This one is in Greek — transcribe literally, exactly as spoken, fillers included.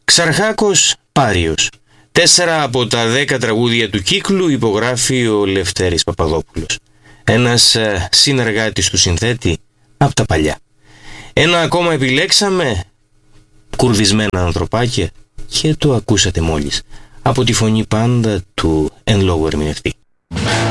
Ξαρχάκος Πάριος. Τέσσερα από τα δέκα τραγούδια του κύκλου υπογράφει ο Λευτέρης Παπαδόπουλος, ένας ε, συνεργάτης του συνθέτη από τα παλιά. Ένα ακόμα επιλέξαμε, κουρδισμένα ανθρωπάκια, και το ακούσατε μόλις από τη φωνή πάντα του εν λόγω ερμηνευτή.